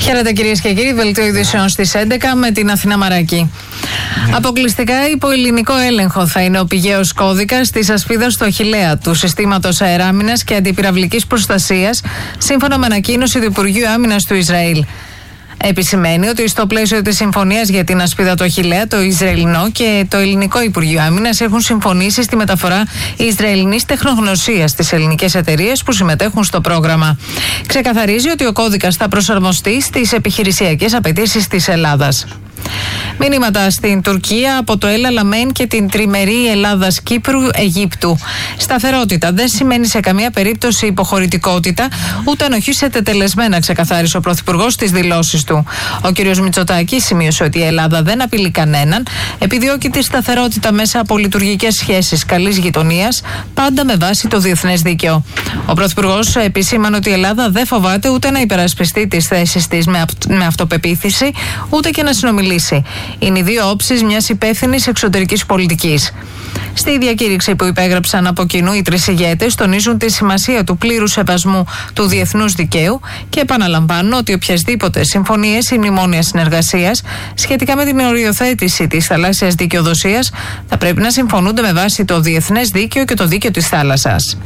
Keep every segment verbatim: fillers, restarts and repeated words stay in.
Χαίρετε κυρίες και κύριοι, δελτίο ειδήσεων στις έντεκα με την Αθηνά Μαράκη. Mm. Αποκλειστικά υπό ελληνικό έλεγχο θα είναι ο πηγαίος κώδικας της ασπίδας του Αχιλλέα του Συστήματος Αεράμινας και Αντιπυραυλικής Προστασίας, σύμφωνα με ανακοίνωση του Υπουργείου Άμυνας του Ισραήλ. Επισημαίνει ότι στο πλαίσιο της συμφωνίας για την ασπίδα του Αχιλλέα, το Ισραηλινό και το Ελληνικό Υπουργείο Άμυνας έχουν συμφωνήσει στη μεταφορά Ισραηλινής τεχνογνωσίας στις ελληνικές εταιρείες που συμμετέχουν στο πρόγραμμα. Ξεκαθαρίζει ότι ο κώδικας θα προσαρμοστεί στις επιχειρησιακές απαιτήσεις της Ελλάδας. Μηνύματα στην Τουρκία από το Έλα Λαμέν και την τριμερή Ελλάδας-Κύπρου-Αιγύπτου. Σταθερότητα δεν σημαίνει σε καμία περίπτωση υποχωρητικότητα, ούτε ανοχή σε τετελεσμένα, ξεκαθάρισε ο Πρωθυπουργός στις δηλώσεις του. Ο κ. Μητσοτάκης σημείωσε ότι η Ελλάδα δεν απειλεί κανέναν, επιδιώκει τη σταθερότητα μέσα από λειτουργικές σχέσεις καλής γειτονίας, πάντα με βάση το διεθνές δίκαιο. Ο Πρωθυπουργός επισήμανε ότι η Ελλάδα δεν φοβάται ούτε να υπερασπιστεί τις θέσεις της με, αυ- με αυτοπεποίθηση, ούτε και να συνομιλήσει. Είναι οι δύο όψεις μιας υπεύθυνης εξωτερικής πολιτικής. Στη διακήρυξη που υπέγραψαν από κοινού οι τρεις ηγέτες, τονίζουν τη σημασία του πλήρους σεβασμού του διεθνούς δικαίου και επαναλαμβάνουν ότι οποιασδήποτε συμφωνίες ή μνημόνια συνεργασίας σχετικά με την οριοθέτηση της θαλάσσιας δικαιοδοσίας θα πρέπει να συμφωνούνται με βάση το διεθνές δίκαιο και το δίκαιο της θάλασσας.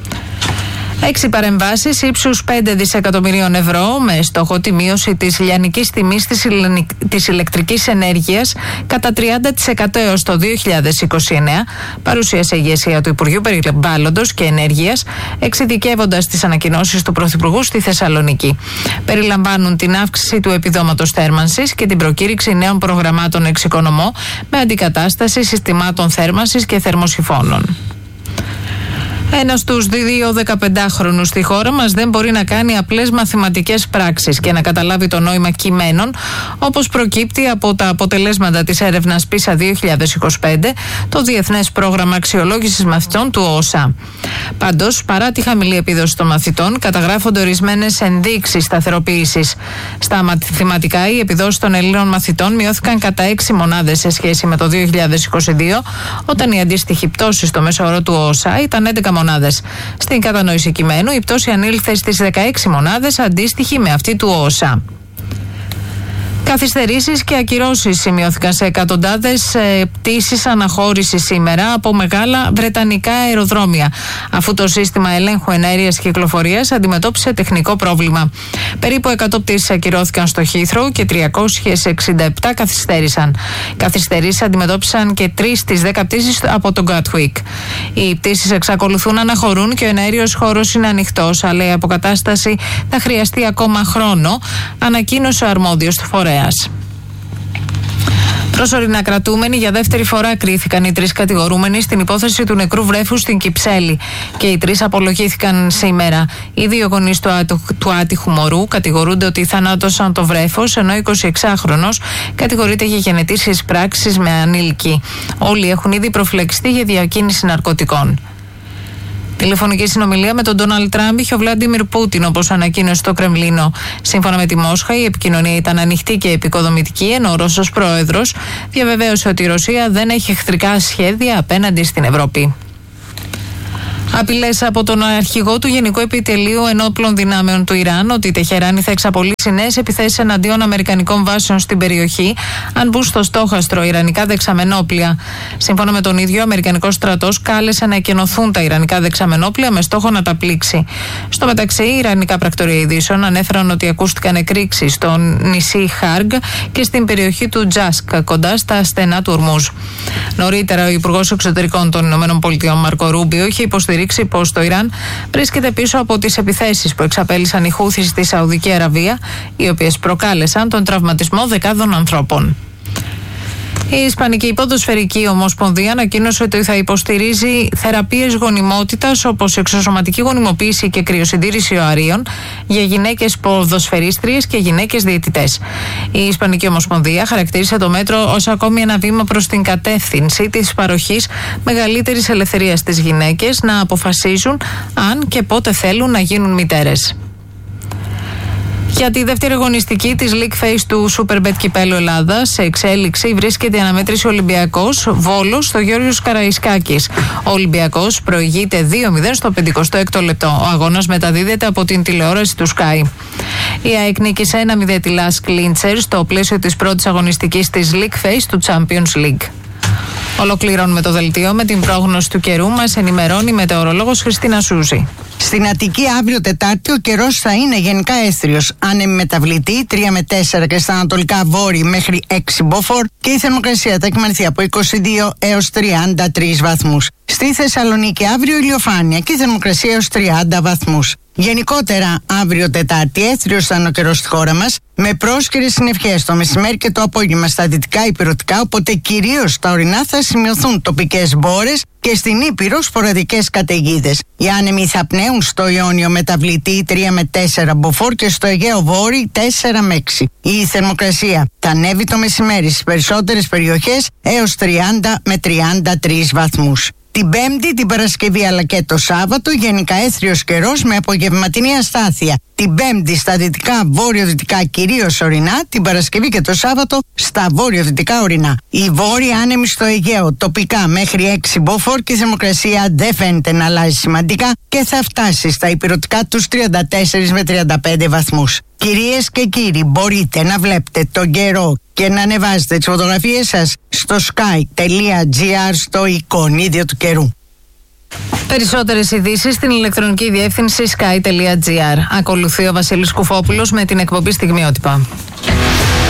Έξι παρεμβάσεις ύψους πέντε δισεκατομμυρίων ευρώ με στόχο τη μείωση της λιανικής τιμής της, ηλ... της ηλεκτρικής ενέργειας κατά τριάντα τοις εκατό έως το δύο χιλιάδες είκοσι εννέα, παρουσίασε η ηγεσία του Υπουργείου Περιβάλλοντος και Ενέργειας, εξειδικεύοντας τις ανακοινώσεις του Πρωθυπουργού στη Θεσσαλονίκη. Περιλαμβάνουν την αύξηση του επιδόματος θέρμανσης και την προκήρυξη νέων προγραμμάτων εξοικονομώ με αντικατάσταση συστημάτων θέρμανσης και θερμοσυφώνων. Ένας στους δύο δεκαπεντάχρονους στη χώρα μας δεν μπορεί να κάνει απλές μαθηματικές πράξεις και να καταλάβει το νόημα κειμένων, όπως προκύπτει από τα αποτελέσματα της έρευνας πίσα δύο χιλιάδες είκοσι πέντε, το Διεθνές Πρόγραμμα Αξιολόγησης Μαθητών του ΟΣΑ. Πάντως, παρά τη χαμηλή επίδοση των μαθητών, καταγράφονται ορισμένες ενδείξεις σταθεροποίησης. Στα μαθηματικά, οι επιδόσεις των Ελλήνων μαθητών μειώθηκαν κατά έξι μονάδες σε σχέση με το δύο χιλιάδες είκοσι δύο, όταν η αντίστοιχη πτώση στο μέσο όρο του ΟΣΑ ήταν έντεκα μονάδες. Στην κατανόηση κειμένου, η πτώση ανήλθε στις δεκαέξι μονάδες, αντίστοιχη με αυτή του ΟΣΑ. Καθυστερήσεις και ακυρώσεις σημειώθηκαν σε εκατοντάδες ε, πτήσεις αναχώρησης σήμερα από μεγάλα βρετανικά αεροδρόμια, αφού το σύστημα ελέγχου εναέριας κυκλοφορίας αντιμετώπισε τεχνικό πρόβλημα. Περίπου εκατό πτήσεις ακυρώθηκαν στο Heathrow και τριακόσιες εξήντα επτά καθυστέρησαν. Καθυστερήσεις αντιμετώπισαν και τρεις στις δέκα πτήσεις από το Gatwick. Οι πτήσεις εξακολουθούν να αναχωρούν και ο εναέριος χώρος είναι ανοιχτός, αλλά η αποκατάσταση θα χρειαστεί ακόμα χρόνο, ανακοίνωσε ο αρμόδιος του φορέα. Προσωρινά κρατούμενοι για δεύτερη φορά κρίθηκαν οι τρεις κατηγορούμενοι στην υπόθεση του νεκρού βρέφους στην Κυψέλη και οι τρεις απολογήθηκαν σήμερα. Οι δύο γονείς του, άτυχου, του άτυχου μωρού κατηγορούνται ότι θανάτωσαν το βρέφος, ενώ ο εικοσιεξάχρονος κατηγορείται για γενετήσεις πράξεις με ανήλικη. Όλοι έχουν ήδη προφυλακιστεί για διακίνηση ναρκωτικών. Τηλεφωνική συνομιλία με τον Ντόναλντ Τραμπ είχε ο Βλάντιμιρ Πούτιν, όπως ανακοίνωσε το Κρεμλίνο. Σύμφωνα με τη Μόσχα, η επικοινωνία ήταν ανοιχτή και επικοδομητική, ενώ ο Ρώσος πρόεδρος διαβεβαίωσε ότι η Ρωσία δεν έχει εχθρικά σχέδια απέναντι στην Ευρώπη. Απειλές από τον αρχηγό του Γενικού Επιτελείου Ενόπλων Δυνάμεων του Ιράν ότι η Τεχεράνη θα εξαπολύσει νέες επιθέσεις εναντίον αμερικανικών βάσεων στην περιοχή αν μπουν στο στόχαστρο ιρανικά δεξαμενόπλια. Σύμφωνα με τον ίδιο, ο αμερικανικός στρατός κάλεσε να εκενωθούν τα ιρανικά δεξαμενόπλια με στόχο να τα πλήξει. Στο μεταξύ, οι ιρανικά πρακτορεία ειδήσεων ανέφεραν ότι ακούστηκαν εκρήξεις στο νησί Χάργ και στην περιοχή του Τζάσκ, κοντά στα στενά του Ορμούζ. Νωρίτερα, ο Υπουργός Εξωτερικών των ΗΠΑ, Μάρκο Ρούμπιο, είχε υποστηρίξει πως το Ιράν βρίσκεται πίσω από τις επιθέσεις που εξαπέλυσαν οι Χούθι στη Σαουδική Αραβία, οι οποίες προκάλεσαν τον τραυματισμό δεκάδων ανθρώπων. Η Ισπανική Ποδοσφαιρική Ομοσπονδία ανακοίνωσε ότι θα υποστηρίζει θεραπείες γονιμότητας όπως εξωσωματική γονιμοποίηση και κρυοσυντήρηση οαρίων για γυναίκες ποδοσφαιρίστριες και γυναίκες διαιτητές. Η Ισπανική Ομοσπονδία χαρακτήρισε το μέτρο ως ακόμη ένα βήμα προς την κατεύθυνση της παροχής μεγαλύτερης ελευθερίας στις γυναίκες να αποφασίζουν αν και πότε θέλουν να γίνουν μητέρες. Για τη δεύτερη αγωνιστική της League Phase του Superbet Κυπέλλου Ελλάδας σε εξέλιξη βρίσκεται η αναμέτρηση Ολυμπιακός Βόλος στο Γιώργος Καραϊσκάκης. Ο Ολυμπιακός προηγείται δύο μηδέν στο πενηκοστό έκτο λεπτό. Ο αγώνας μεταδίδεται από την τηλεόραση του Sky. Η ΑΕΚ νίκησε ένα μηδέν τη Λας Κλίντσερ στο πλαίσιο της πρώτης αγωνιστικής της League Phase του Champions League. Ολοκληρώνουμε το δελτίο με την πρόγνωση του καιρού. Μας ενημερώνει η μετεωρολόγος Χριστίνα Σούζη. Στην Αττική αύριο Τετάρτη ο καιρός θα είναι γενικά αίστριος. Άνεμη μεταβλητή τρία με τέσσερα και στα ανατολικά βόρει μέχρι έξι μποφόρ και η θερμοκρασία θα εκμανθεί από είκοσι δύο έως τριάντα τρεις βαθμούς. Στη Θεσσαλονίκη αύριο ηλιοφάνεια και η θερμοκρασία έως τριάντα βαθμούς. Γενικότερα, αύριο Τετάρτη, αίστριος θα είναι ο καιρός στη χώρα μας, με πρόσκαιρες συννεφιές το μεσημέρι και το απόγευμα στα δυτικά ηπειρωτικά, οπότε κυρίως στα ορεινά θα σημειωθούν τοπικές μπόρες και στην Ήπειρο σποραδικές καταιγίδες. Οι άνεμοι θα πνέουν στο Ιόνιο μεταβλητή τρία με τέσσερα μποφόρ και στο Αιγαίο Βόρειο τέσσερα με έξι. Η θερμοκρασία θα ανέβει το μεσημέρι στις περισσότερες περιοχές έως τριάντα με τριάντα τρεις βαθμούς. Την Πέμπτη, την Παρασκευή αλλά και το Σάββατο γενικά έθριος καιρός με απογευματινή αστάθεια. Την Πέμπτη στα δυτικά βόρειο-δυτικά κυρίως ορεινά, την Παρασκευή και το Σάββατο στα βόρειο-δυτικά ορεινά. Η βόρεια άνεμη στο Αιγαίο τοπικά μέχρι έξι μποφόρ και η θερμοκρασία δεν φαίνεται να αλλάζει σημαντικά και θα φτάσει στα ηπειρωτικά τους τριάντα τέσσερα με τριάντα πέντε βαθμούς. Κυρίες και κύριοι, μπορείτε να βλέπετε τον καιρό και να ανεβάζετε τις φωτογραφίες σας στο sky τελεία gr στο εικονίδιο του καιρού. Περισσότερες ειδήσεις στην ηλεκτρονική διεύθυνση sky τελεία gr. Ακολουθεί ο Βασίλης Κουφόπουλος με την εκπομπή Στιγμιότυπα.